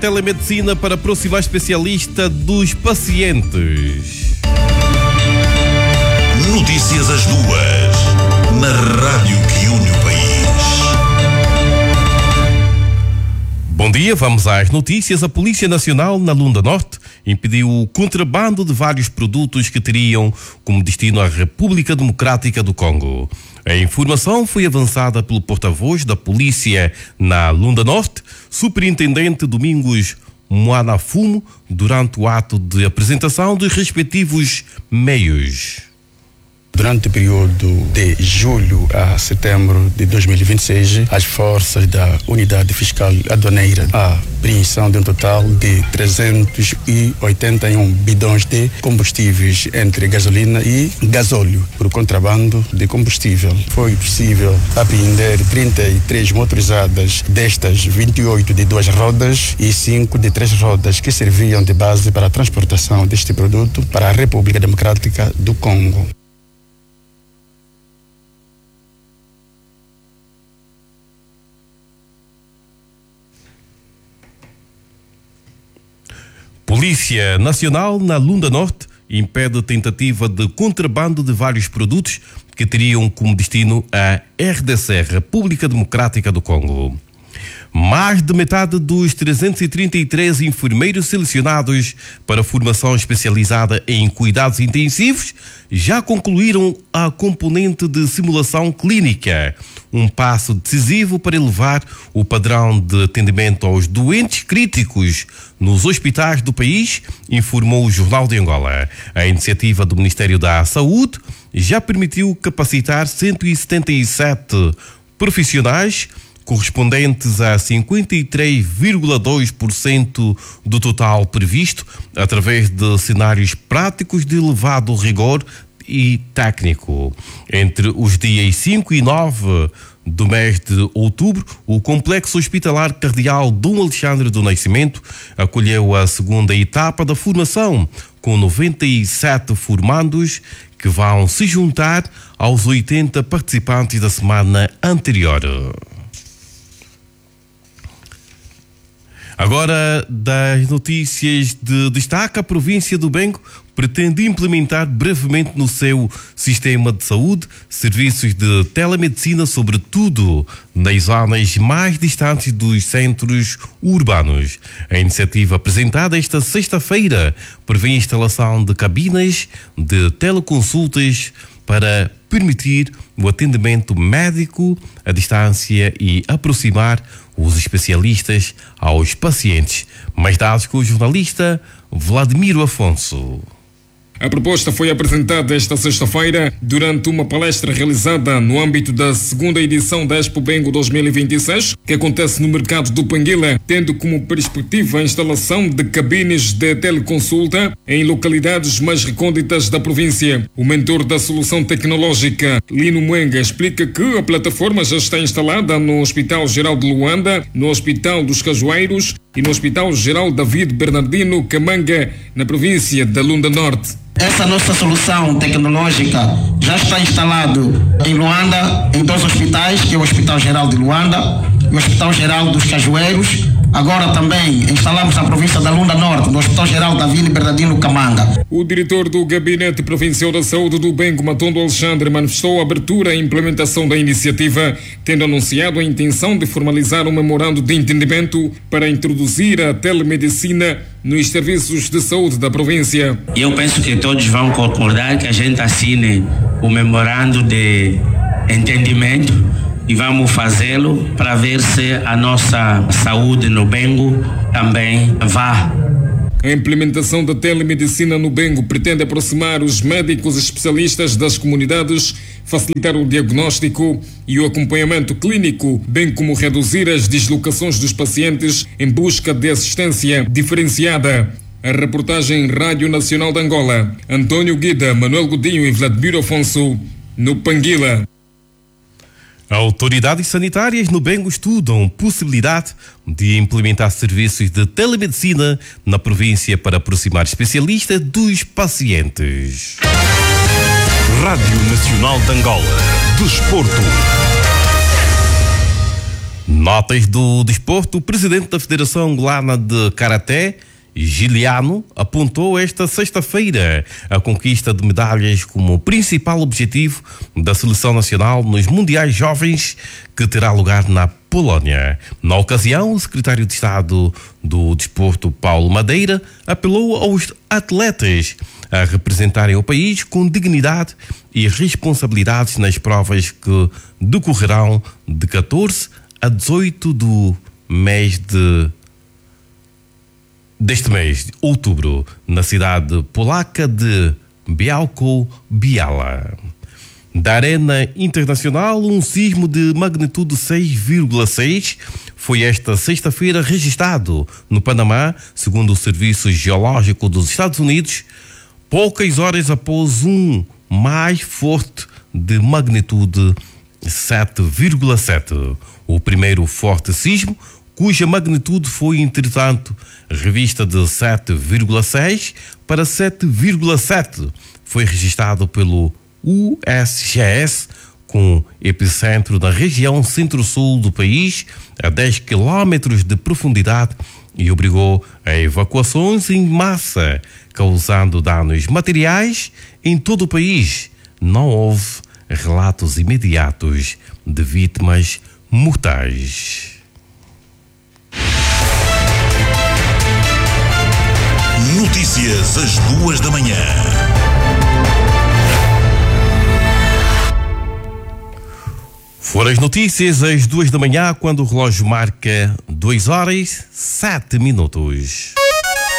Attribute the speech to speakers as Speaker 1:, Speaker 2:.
Speaker 1: Telemedicina para aproximar especialista dos pacientes.
Speaker 2: Notícias às duas, na rádio que une o país.
Speaker 1: Bom dia, vamos às notícias. A Polícia Nacional na Lunda Norte impediu o contrabando de vários produtos que teriam como destino a República Democrática do Congo. A informação foi avançada pelo porta-voz da Polícia na Lunda Norte, Superintendente Domingos Moanafumo, durante o ato de apresentação dos respectivos meios.
Speaker 3: Durante o período de julho a setembro de 2026, as forças da Unidade Fiscal Aduaneira a apreensão de um total de 381 bidões de combustíveis entre gasolina e gasóleo por contrabando de combustível. Foi possível apreender 33 motorizadas, destas 28 de 2 rodas e 5 de 3 rodas que serviam de base para a transportação deste produto para a República Democrática do Congo.
Speaker 1: Polícia Nacional na Lunda Norte impede tentativa de contrabando de vários produtos que teriam como destino a RDC, República Democrática do Congo. Mais de metade dos 333 enfermeiros selecionados para formação especializada em cuidados intensivos já concluíram a componente de simulação clínica, um passo decisivo para elevar o padrão de atendimento aos doentes críticos nos hospitais do país, informou o Jornal de Angola. A iniciativa do Ministério da Saúde já permitiu capacitar 177 profissionais, correspondentes a 53,2% do total previsto, através de cenários práticos de elevado rigor e técnico. Entre os dias 5 e 9 do mês de outubro, o Complexo Hospitalar Cardeal Dom Alexandre do Nascimento acolheu a segunda etapa da formação, com 97 formandos que vão se juntar aos 80 participantes da semana anterior. Agora, das notícias de destaque, a província do Bengo pretende implementar brevemente no seu sistema de saúde serviços de telemedicina, sobretudo nas zonas mais distantes dos centros urbanos. A iniciativa apresentada esta sexta-feira prevê a instalação de cabinas de teleconsultas para permitir o atendimento médico à distância e aproximar os especialistas aos pacientes. Mais dados com o jornalista Vladimiro Afonso.
Speaker 4: A proposta foi apresentada esta sexta-feira durante uma palestra realizada no âmbito da segunda edição da Expo Bengo 2026, que acontece no mercado do Panguila, tendo como perspectiva a instalação de cabines de teleconsulta em localidades mais recônditas da província. O mentor da solução tecnológica, Lino Mwenga, explica que a plataforma já está instalada no Hospital Geral de Luanda, no Hospital dos Cajueiros e no Hospital Geral David Bernardino Camanga, na província da Lunda Norte.
Speaker 5: Essa nossa solução tecnológica já está instalado em Luanda, em 2 hospitais, que é o Hospital Geral de Luanda e o Hospital Geral dos Cajueiros. Agora também instalamos na província da Lunda Norte, no Hospital Geral David Bernardino Camanga.
Speaker 4: O diretor do Gabinete Provincial da Saúde do Bengo, Matondo Alexandre, manifestou a abertura e implementação da iniciativa, tendo anunciado a intenção de formalizar um memorando de entendimento para introduzir a telemedicina nos serviços de saúde da província.
Speaker 6: Eu penso que todos vão concordar que a gente assine o memorando de entendimento e vamos fazê-lo para ver se a nossa saúde no Bengo também vá.
Speaker 4: A implementação da telemedicina no Bengo pretende aproximar os médicos especialistas das comunidades, facilitar o diagnóstico e o acompanhamento clínico, bem como reduzir as deslocações dos pacientes em busca de assistência diferenciada. A reportagem Rádio Nacional de Angola, António Guida, Manuel Godinho e Vladimiro Afonso, no Panguila.
Speaker 1: Autoridades sanitárias no Bengo estudam possibilidade de implementar serviços de telemedicina na província para aproximar especialistas dos pacientes.
Speaker 2: Rádio Nacional de Angola. Desporto.
Speaker 1: Notas do desporto. O presidente da Federação Angolana de Karaté, Giliano, apontou esta sexta-feira a conquista de medalhas como principal objetivo da seleção nacional nos Mundiais Jovens, que terá lugar na Polónia. Na ocasião, o secretário de Estado do Desporto, Paulo Madeira, apelou aos atletas a representarem o país com dignidade e responsabilidades nas provas que decorrerão de 14 a 18 do mês deste mês de outubro, na cidade polaca de Białko-Biała. Da Arena Internacional, um sismo de magnitude 6,6 foi esta sexta-feira registrado no Panamá, segundo o Serviço Geológico dos Estados Unidos, poucas horas após um mais forte de magnitude 7,7. O primeiro forte sismo, cuja magnitude foi, entretanto, revista de 7,6 para 7,7, foi registrado pelo USGS, com epicentro na região centro-sul do país, a 10 quilômetros de profundidade, e obrigou a evacuações em massa, causando danos materiais em todo o país. Não houve relatos imediatos de vítimas mortais.
Speaker 2: Notícias às 2h.
Speaker 1: Foram as notícias às 2h, quando o relógio marca 2h07.